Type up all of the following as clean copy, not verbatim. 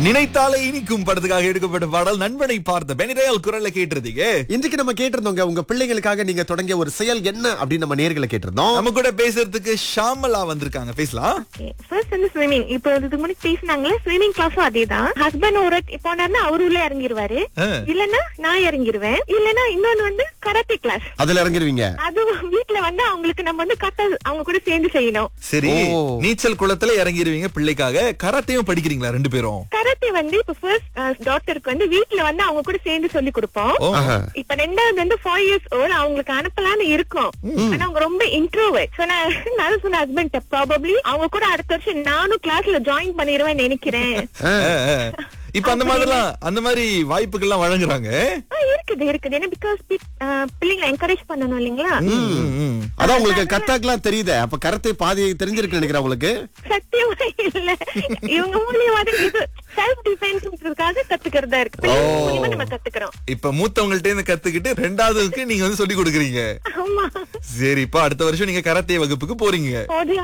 நினைத்தாலே இனிக்கும் படத்துக்காக எடுக்கப்பட்ட பாடல் நண்பனை பார்த்த பெனிரேல் குரல்ல கேட்டிருந்தீங்க. இன்றைக்கு நம்ம கேட்டிருந்தோங்க, உங்க பிள்ளைகளுக்காக நீங்க தொடங்கிய ஒரு செயல் என்ன அப்படின்னு நம்ம நேர்களை கேட்டிருந்தோம். நம்ம கூட பேசுறதுக்கு ஷாமலா வந்திருக்காங்க, பேசலாம். ஃபர்ஸ்ட் வந்து ஸ்விமிங். இப்போ இதுக்கு முன்னாடி பேசினாங்களே, ஸ்விமிங் கிளாஸும் அதேதான். ஹஸ்பண்ட் ஒரு போனாருன்னா அவரு உள்ள இறங்கிருவாரு, இல்லன்னா நான் இறங்கிருவேன், இல்லன்னா இன்னொன்னு வந்து கராத்தே கிளாஸ், அதுல இறங்கிருவீங்க. அதுவும் வீட்டுல வந்து அவங்களுக்கு நம்ம வந்து கரெக்டா அவங்க கூட சேர்ந்து செய்யணும். சரி, நீச்சல் குளத்துல இறங்கிருவீங்க பிள்ளைக்காக. கராத்தையும் படிக்கிறீங்களா ரெண்டு பேரும்? கராத்தே வந்து இப்ப ஃபர்ஸ்ட் டாக்டருக்கு வந்து வீட்டுல வந்து அவங்க கூட சேர்ந்து சொல்லி கொடுப்போம். இப்ப ரெண்டாவது வந்து 4 years old அவங்களுக்கு அனுப்பலான்னு இருக்கும். ஆனா அவங்க ரொம்ப இன்ட்ரோவர்ட். சோ நான் சொன்ன ஹஸ்பண்ட் ப்ராபப்ளி அவங்க கூட அடுத்த வருஷம் நானும் கிளாஸ்ல ஜாயின் பண்ணிடுவேன் நினைக்கிறேன். இப்ப அந்த மாதிரி வாய்ப்புகள் எல்லாம் வழங்குறாங்க. இருக்குது ஏன்னா பிகாஸ் பிள்ளைங்களை என்கரேஜ் பண்ணணும் இல்லீங்களா. அதான் உங்களுக்கு கத்தாக்கெல்லாம் தெரியுது. அப்ப கராத்தே பாதி தெரிஞ்சிருக்கு நினைக்கிறேன் உங்களுக்கு. சத்தியமா இல்ல, இவங்க மூலியமா இது செல்ஃப் டிஃபென்ஸ்க்காக கத்துக்கிறதா இருக்கு. மூலியமா நம்ம கத்துக்கிறோம். இப்ப மூத்தவங்கள்ட்ட இருந்து கத்துக்கிட்டு ரெண்டாவதுக்கு நீங்க வந்து சொல்லி கொடுக்குறீங்க. ஆமா. சரி, இப்ப அடுத்த வருஷம் நீங்க கராத்தே வகுப்புக்கு போறீங்க.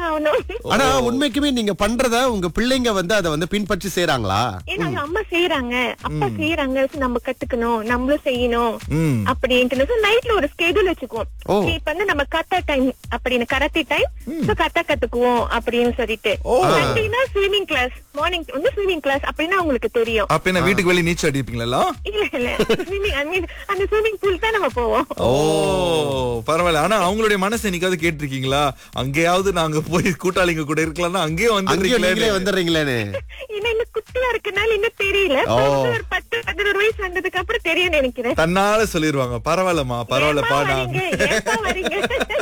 ஆனா உண்மைக்குமே நீங்க பண்றத உங்க பிள்ளைங்க வந்து அதை வந்து பின்பற்றி செய்யறாங்களா? ஏன்னா அம்மா செய்யறாங்க, அப்பா செய்யறாங்க, நம்ம கத்துக்கணும், நம்மளும் செய்யணும் அப்படின்ட்டு நைட்ல ஒரு ஸ்கெடியூல் வச்சுக்குவோம். இப்ப வந்து நம்ம கத்தா டைம் அப்படின்னு கராத்தே டைம், கத்தா கத்துக்குவோம் அப்படின்னு சொல்லிட்டு. ஸ்விமிங் கிளாஸ் மார்னிங் வந்து ஸ்விமிங் கிளாஸ் அப்படின்னா உங்களுக்கு தெரியும். அப்ப என்ன வீட்டுக்கு வெளியே நீச்சல் அடிப்பீங்களா? இல்ல அந்த ஸ்விமிங் பூல் தான் நம்ம போவோம். ஓ பரவாயில்ல. ஆனா அவங்களுடைய மனசு என்னைக்காவது கேட்டிருக்கீங்களா, அங்கேயாவது நாங்க போய் கூட்டாளிங்க கூட இருக்கலாம்னா அங்கேயே வந்துடுறீங்களே? இன்னும் குட்டியா இருக்குனால இன்னும் தெரியல. ஒரு 10-11 வயசு வந்ததுக்கு அப்புறம் தெரியும் நினைக்கிறேன். தன்னால சொல்லிருவாங்க, பரவாயில்லமா பரவாயில்லப்பா நான்.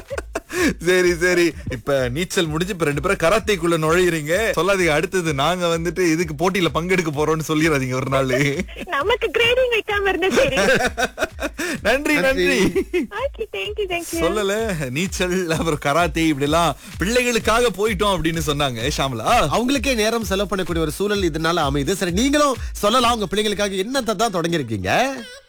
சரி சரி, இப்ப நீச்சல் முடிஞ்சு இப்ப ரெண்டு பேரும் கராத்தேக்குள்ள நுழையிறீங்க. சொல்லாதீங்க அடுத்தது நாங்க வந்துட்டு இதுக்கு போட்டியில பங்கெடுக்க போறோம்னு சொல்லிடாதீங்க ஒரு நாள். நமக்கு கிரேடிங் வைக்காம இருந்தா சரி. நன்றி நன்றி. சொல்லல நீச்சல் அப்புறம் கராத்தே இப்படி எல்லாம் பிள்ளைகளுக்காக போயிட்டோம் அப்படின்னு சொன்னாங்க ஷாமலா. அவங்களுக்கே நேரம் செலவு பண்ணக்கூடிய ஒரு சூழல் இதனால அமையுது. சரி, நீங்களும் சொல்லலாம் உங்க பிள்ளைகளுக்காக என்னத்தை தான் தொடங்கி இருக்கீங்க.